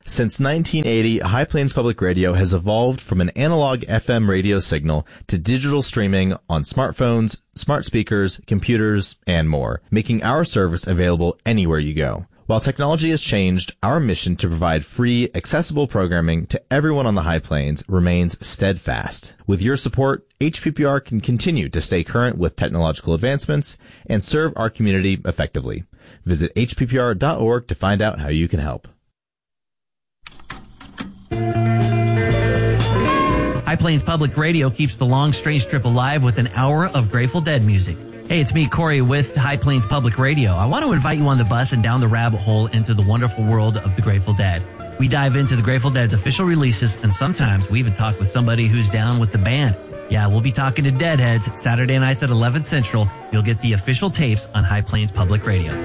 Since 1980, High Plains Public Radio has evolved from an analog FM radio signal to digital streaming on smartphones, smart speakers, computers, and more, making our service available anywhere you go. While technology has changed, our mission to provide free, accessible programming to everyone on the High Plains remains steadfast. With your support, HPPR can continue to stay current with technological advancements and serve our community effectively. Visit hppr.org to find out how you can help. High Plains Public Radio keeps the long, strange trip alive with an hour of Grateful Dead music. Hey, it's me, Corey, with High Plains Public Radio. I want to invite you on the bus and down the rabbit hole into the wonderful world of the Grateful Dead. We dive into the Grateful Dead's official releases, and sometimes we even talk with somebody who's down with the band. Yeah, we'll be talking to Deadheads Saturday nights at 11 Central. You'll get the official tapes on High Plains Public Radio.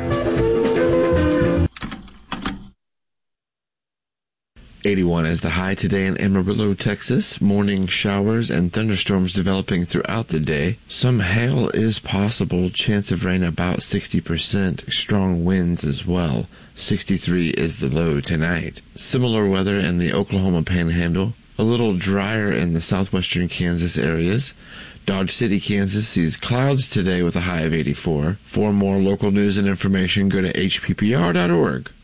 81 is the high today in Amarillo, Texas. Morning showers and thunderstorms developing throughout the day. Some hail is possible. Chance of rain about 60%. Strong winds as well. 63 is the low tonight. Similar weather in the Oklahoma Panhandle. A little drier in the southwestern Kansas areas. Dodge City, Kansas sees clouds today with a high of 84. For more local news and information, go to hppr.org.